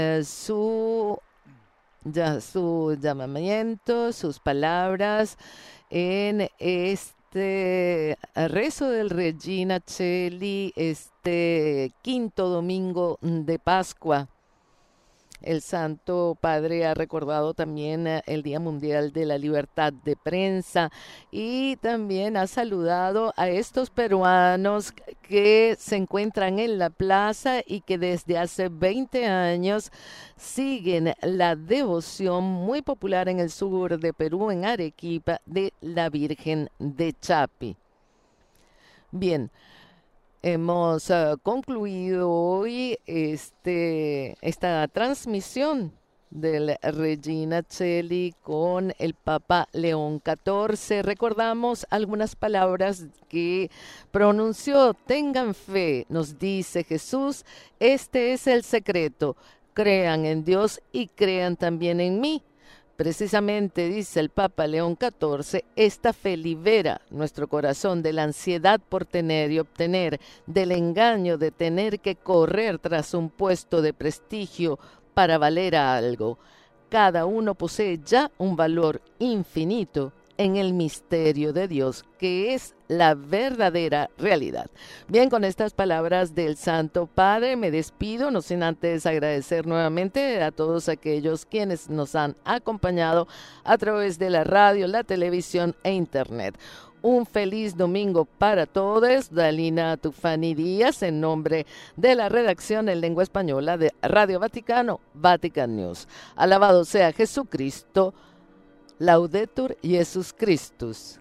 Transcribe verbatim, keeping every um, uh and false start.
eh, su, ya, su llamamiento, sus palabras en este rezo del Regina Cheli, este quinto domingo de Pascua. El Santo Padre ha recordado también eh, el Día Mundial de la Libertad de Prensa y también ha saludado a estos peruanos que se encuentran en la plaza y que desde hace veinte años siguen la devoción muy popular en el sur de Perú, en Arequipa, de la Virgen de Chapi. Bien, hemos uh, concluido hoy este, esta transmisión del Regina Cheli con el Papa León catorce. Recordamos algunas palabras que pronunció. Tengan fe, nos dice Jesús, este es el secreto. Crean en Dios y crean también en mí. Precisamente, dice el Papa León catorce, esta fe libera nuestro corazón de la ansiedad por tener y obtener, del engaño de tener que correr tras un puesto de prestigio para valer a algo. Cada uno posee ya un valor infinito en el misterio de Dios, que es la verdadera realidad. Bien, con estas palabras del Santo Padre me despido, no sin antes agradecer nuevamente a todos aquellos quienes nos han acompañado a través de la radio, la televisión e internet. Un feliz domingo para todos. Dalina Tufani Díaz, en nombre de la redacción en lengua española de Radio Vaticano, Vatican News. Alabado sea Jesucristo. Laudetur Jesus Christus.